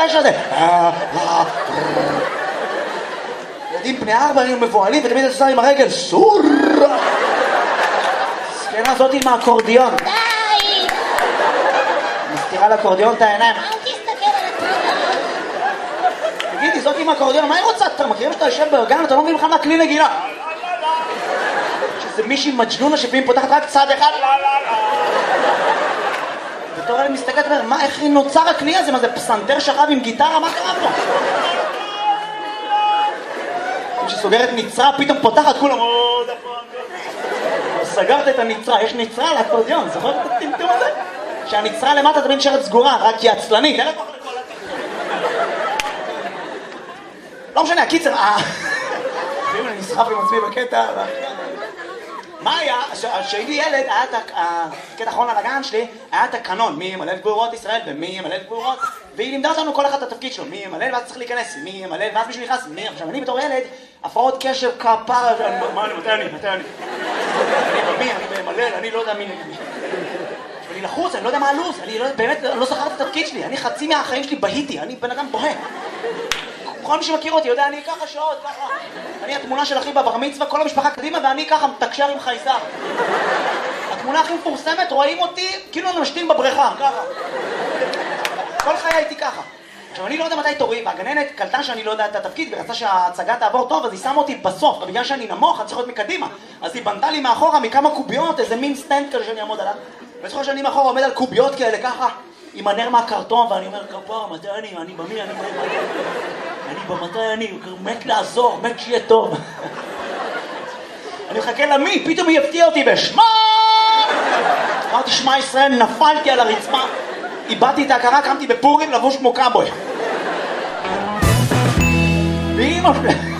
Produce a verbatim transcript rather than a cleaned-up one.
הרעש הזה? ילדים בני ארבע היו מבועלים ותמיד עושה עם הרגל סור. סקנה הזאת עם האקורדיון. די! מסתירה לאקורדיון את העיניים. אל תסתכל על הטרנה. תגידי, זאת עם האקורדיון, מה היא רוצה? אתה מכירים שאתה יושב בגן, אתה לא מבין בכלל מהכלי נגינה. שזה מישהי מג'נונה שפעמים פותחת רק צד אחד. בתור אני מסתכלת ואומר, מה, איך נוצר הכלי הזה? מה זה פסנתר שכב עם גיטרה? מה קרה פה? כשסוגרת נצרה, פתאום פותחת כולם, סגרת את הנצרה, יש נצרה על האקורדיון, זוכר את הטמטום הזה? שהנצרה למטה תמיד נשארת סגורה, רק היא עצלנית, אין לה כוח לכל הזה. לא משנה, הקיצר, אני נסחף עם עצמי בקטע. מה היה? כשהייתי ילד, היה את הקטע האחרון על הגן שלי, היה את הקנון, מי ימלא את גבורות ישראל ומי ימלא את גבורות, והיא לימדה אותנו כל אחד את התפקיד שלו, מי ימלא ואז צריך להיכנס, מי ימלא ואז מישהו נכנס, מי? עכשיו אני בתור ילד, הפרעות קשב כפרה, מה אני, מתי אני, מתי אני? אני במי, אני במלא, אני לא יודע מי נגד מי. אני לחוץ, אני לא יודע מה הלו"ז, אני באמת לא זכרתי את התפקיד שלי, אני חצי מהחיים שלי בהיתי, אני בן אדם בוהה. כל מי שמכיר אותי יודע, אני ככה שעות, ככה. אני התמונה של אחי בבר מצווה, כל המשפחה קדימה, ואני ככה מתקשר עם חייזר. התמונה הכי מפורסמת, רואים אותי כאילו אני משתין בבריכה, ככה. כל חיי הייתי ככה. עכשיו, אני לא יודע מתי תורי, והגננת קלטה שאני לא יודע את התפקיד, ורצה שההצגה תעבור טוב, אז היא שמה אותי בסוף, בגלל שאני נמוך, אני צריך להיות מקדימה. אז היא בנתה לי מאחורה מכמה קוביות, איזה מין סטנד כזה שאני אעמוד עליו. וצריך שאני מאחורה עומד על קוביות כאלה, ככה, עם הנר מהקרטון, ואני אומר, כפר, מתי אני, אני במי, אני במי, אני במתי אני, מת לעזור, מת שיהיה טוב. אני מחכה למי, פתאום היא הפתיעה אותי בשמה! אמרתי, שמע ישראל, נפלתי על הרצפה, איבדתי את ההכרה, קמתי בפורים לבוש כמו קאבוי. ואמא שלי...